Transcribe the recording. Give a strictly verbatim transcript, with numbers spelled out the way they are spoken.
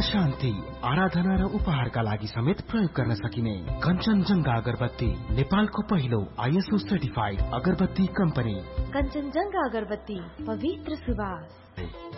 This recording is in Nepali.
शान्ति, आराधना र उपहारका लागि समेत प्रयोग गर्न सकिने कञ्चनजङ्घा अगरबत्ती, नेपालको पहिलो आइएसओ सर्टिफाइड अगरबत्ती कम्पनी। कञ्चनजङ्घा अगरबत्ती, पवित्र सुवास।